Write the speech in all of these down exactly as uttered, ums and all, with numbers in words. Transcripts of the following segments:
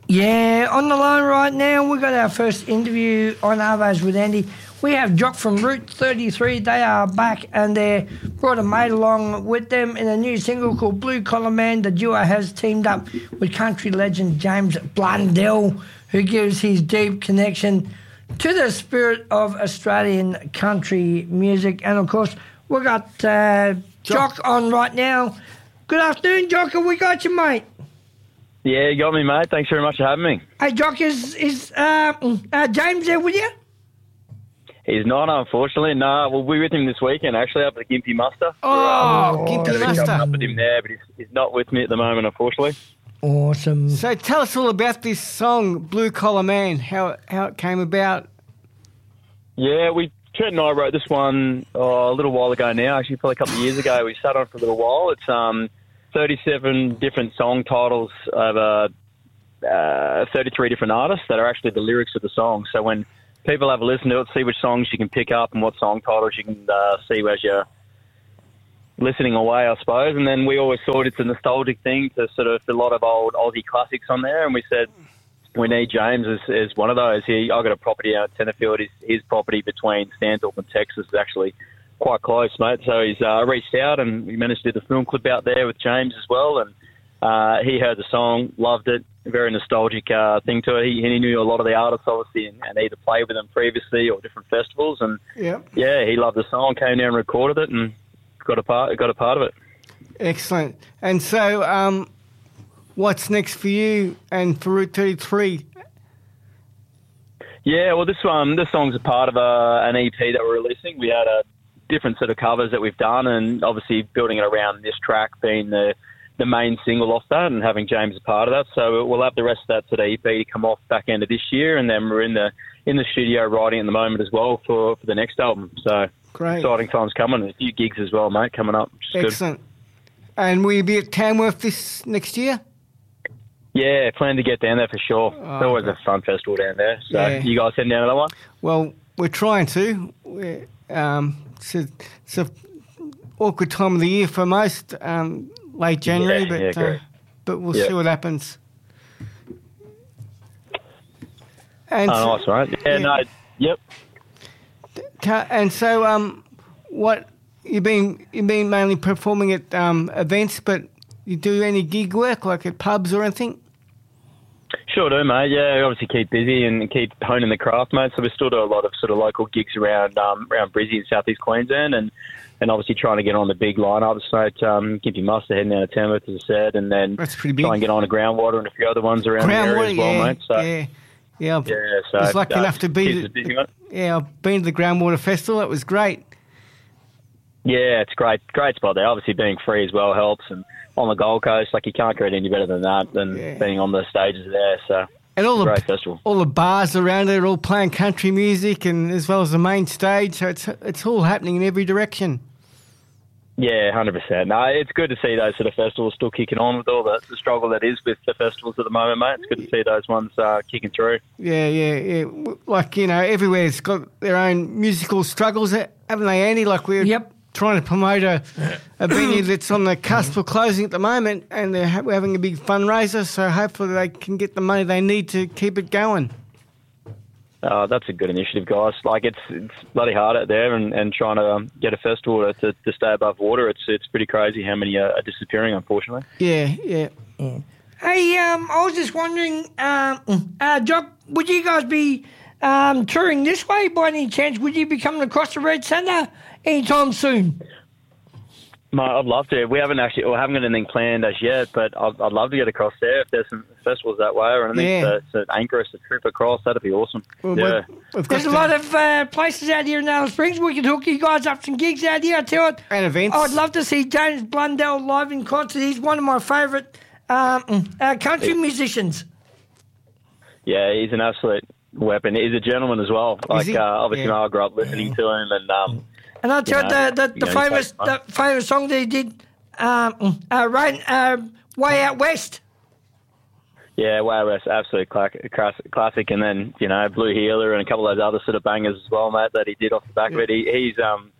Yeah, on the line right now, we've got our first interview on Arvos with Andy. We have Jock from Route thirty-three. They are back and they brought a mate along with them in a new single called Blue Collar Man. The duo has teamed up with country legend James Blundell, who gives his deep connection to the spirit of Australian country music. And, of course, we've got uh, Jock. Jock on right now. Good afternoon, Jock. Have we got you, mate? Yeah, you got me, mate. Thanks very much for having me. Hey, Jock, is, is uh, uh, James there with you? He's not, unfortunately. No, we'll be with him this weekend, actually, up at the Gympie Muster. Oh, oh Gympie Muster. Up with him there, but he's, he's not with me at the moment, unfortunately. Awesome. So tell us all about this song, Blue Collar Man, how how it came about. Yeah, we Trent and I wrote this one oh, a little while ago now, actually probably a couple of years ago. We sat on for a little while. It's um thirty-seven different song titles of uh, uh, thirty-three different artists that are actually the lyrics of the song. So when people have a listen to it, see which songs you can pick up and what song titles you can uh, see as you're listening away, I suppose. And then we always thought it's a nostalgic thing to sort of a lot of old Aussie classics on there. And we said we need James as, as one of those. He, I got a property out at Tenterfield. His, his property between Stanthorpe and Texas is actually quite close, mate. So he's uh, reached out and we managed to do the film clip out there with James as well. And uh, he heard the song, loved it. A very nostalgic uh, thing to it. He, he knew a lot of the artists, obviously, and, and either played with them previously or different festivals. And yep. yeah, he loved the song, came down and recorded it, and got a part got a part of it. Excellent. And so, um, what's next for you and for Route thirty-three? Yeah, well, this one, this song's a part of a, an E P that we're releasing. We had a different set of covers that we've done, and obviously building it around this track being the the main single off that and having James a part of that. So we'll have the rest of that sort of E P to come off back end of this year, and then we're in the in the studio writing at the moment as well for, for the next album. So great. Exciting times coming. A few gigs as well, mate, coming up. Excellent. Good. And will you be at Tamworth this next year? Yeah, plan to get down there for sure. Oh, it's always okay. a fun festival down there. So yeah. You guys heading down to that one? Well, we're trying to. We're, um, it's a, it's a awkward time of the year for most. Um, Late January, yeah, but yeah, uh, but we'll yeah. see what happens. And oh, so, nice, right? Yeah, yeah, no, yep. And so, um, what you've been you've been mainly performing at um, events, but you do any gig work like at pubs or anything? Sure do, mate. Yeah, obviously keep busy and keep honing the craft, mate. So we still do a lot of sort of local gigs around um, around Brizzy and South East Queensland, and. And obviously trying to get on the big lineups, so at um, Gympie Muster heading down to Tamworth, as I said, and then That's pretty big. try and get on to Groundwater and a few other ones around Groundwater, the area as well, yeah, mate. So, yeah, yeah. I've, yeah, so I was lucky uh, enough to be. The, busy, yeah, I've been to the Groundwater Festival. It was great. Yeah, it's great, great spot there. Obviously, being free as well helps, and on the Gold Coast, like you can't get any better than that than yeah. being on the stages there. So. And all the great festival. all the bars around it are all playing country music, and as well as the main stage. So it's it's all happening in every direction. Yeah, one hundred percent. No, it's good to see those sort of festivals still kicking on with all the, the struggle that is with the festivals at the moment, mate. It's good to see those ones uh, kicking through. Yeah, yeah, yeah. Like, you know, everywhere's got their own musical struggles, haven't they, Andy? Like we're yep. trying to promote a, a venue that's on the cusp of closing at the moment, and they're ha- we're having a big fundraiser, so hopefully they can get the money they need to keep it going. Uh, that's a good initiative, guys. Like it's it's bloody hard out there, and, and trying to um, get a festival to, to, to stay above water. It's it's pretty crazy how many are, are disappearing, unfortunately. Yeah, yeah. yeah. Hey, um, I was just wondering, um, uh, Jock, would you guys be um, touring this way by any chance? Would you be coming across the Red Centre anytime soon? Mate, I'd love to. We haven't actually, or haven't got anything planned as yet, but I'd, I'd love to get across there if there's some festivals that way or anything yeah. to, to anchor us a trip across. That'd be awesome. Well, yeah. we've There's a lot of uh, places out here in Alice Springs. We could hook you guys up some gigs out here. I tell you what, and events. I'd love to see James Blundell live in concert. He's one of my favourite um, uh, country musicians. Yeah, he's an absolute weapon. He's a gentleman as well. Like uh, obviously, yeah. I grew up listening to him, and um, and I tell you, know, the the, the you know, famous the famous song that he did, um, uh, rain, uh, Way Out West. Yeah, Way West, absolute classic. And then, you know, Blue Healer and a couple of those other sort of bangers as well, mate, that he did off the back yeah. of it. He, he's um,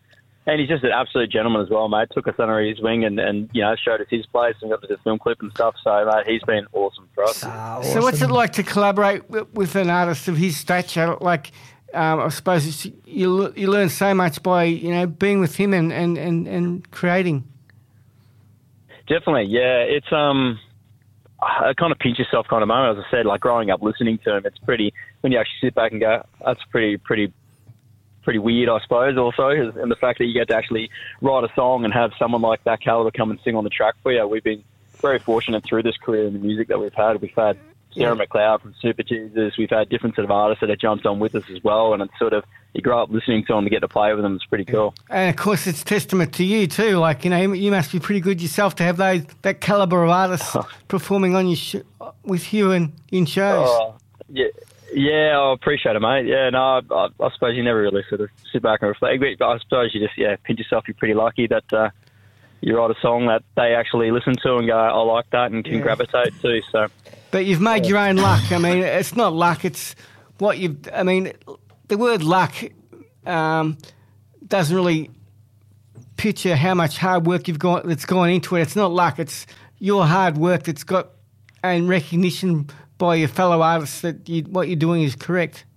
And he's just an absolute gentleman as well, mate. Took us under his wing and, and you know, showed us his place and got us a film clip and stuff. So, mate, he's been awesome for us. Ah, So what's it like to collaborate with, with an artist of his stature? Like, um, I suppose it's, you you learn so much by, you know, being with him and, and, and, and creating. Definitely, yeah. It's um, a kind of pinch yourself kind of moment. As I said, like growing up listening to him, it's pretty, when you actually sit back and go, that's pretty, pretty, pretty weird, I suppose, also. And the fact that you get to actually write a song and have someone like that caliber come and sing on the track for you. We've been very fortunate through this career in the music that we've had. We've had Sarah Yeah. McLeod from Super Jesus. We've had different sort of artists that have jumped on with us as well. And it's sort of, you grow up listening to them and get to play with them. It's pretty cool. And of course, it's testament to you too. Like, you know, you must be pretty good yourself to have those that caliber of artists performing on your sh- with you and in shows. Oh, yeah. Yeah, I appreciate it, mate. Yeah, no, I, I suppose you never really sort of sit back and reflect. But I suppose you just, yeah, pinch yourself. You're pretty lucky that uh, you write a song that they actually listen to and go, I like that, and can Yeah. gravitate to. So, But you've made your own luck. I mean, it's not luck. It's what you've. I mean, the word luck um, doesn't really picture how much hard work you've got that's gone into it. It's not luck. It's your hard work that's got and recognition by your fellow artists that you, what you're doing is correct.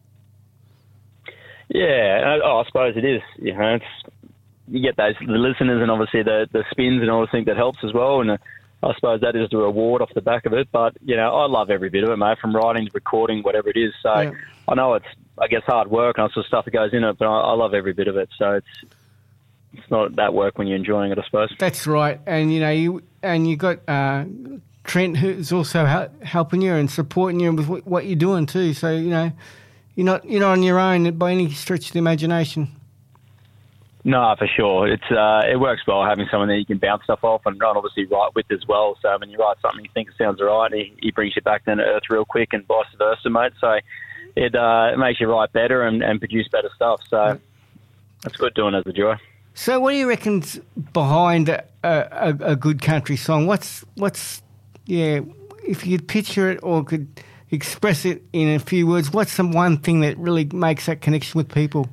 yeah, oh, I suppose it is. You know, it's, you get those the listeners and obviously the the spins and all the things that helps as well. And uh, I suppose that is the reward off the back of it. But you know, I love every bit of it, mate, from writing to recording, whatever it is. So Yeah. I know it's, I guess, hard work and all sorts of stuff that goes in it, but I, I love every bit of it. So it's it's not that work when you're enjoying it, I suppose. That's right. And you know, you and you got uh, Trent, who's also hel- helping you and supporting you with wh- what you're doing too. So you know, you're not you're not on your own by any stretch of the imagination. No, for sure. It's uh, it works well having someone that you can bounce stuff off and obviously write with as well. So when you write something you think it sounds all right, he, he brings you back down to earth real quick and vice versa, mate. So it uh, it makes you write better and, and produce better stuff. So it's good doing it as a joy. So what do you reckon's behind a, a, a good country song? What's what's yeah? If you could picture it or could express it in a few words, what's the one thing that really makes that connection with people?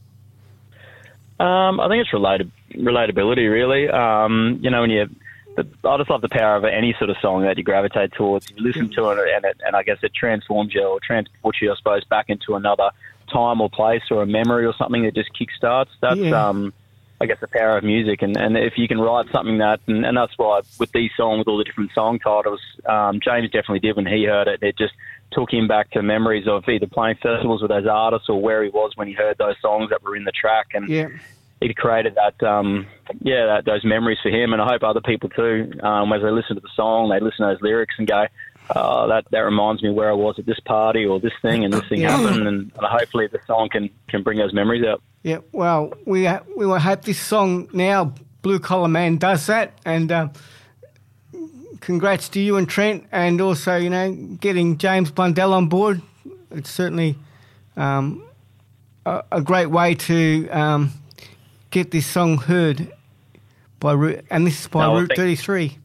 Um, I think it's related, relatability, really. Um, you know, when you, the, I just love the power of any sort of song that you gravitate towards. You listen to it, and it, and I guess it transforms you or transports you, I suppose, back into another time or place or a memory or something that just kickstarts. That's, Yeah. um, I guess, the power of music. And, and if you can write something that, and, and that's why with these songs, with all the different song titles, um, James definitely did when he heard it. It just took him back to memories of either playing festivals with those artists or where he was when he heard those songs that were in the track. And Yeah. it created that, um, yeah, that, those memories for him. And I hope other people too, um, as they listen to the song, they listen to those lyrics and go, uh, that, that reminds me where I was at this party or this thing and this thing Yeah. happened. And, and hopefully the song can, can bring those memories out. Yeah, well, we uh, we will hope this song now, Blue Collar Man, does that. And uh, congrats to you and Trent, and also, you know, getting James Blundell on board. It's certainly um, a, a great way to um, get this song heard by Route, and this is by No, well, Route thank- thirty-three.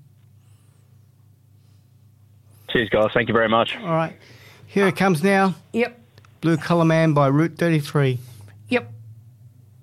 Cheers, guys. Thank you very much. All right, here it comes now. Yep. Blue Collar Man by Route thirty-three.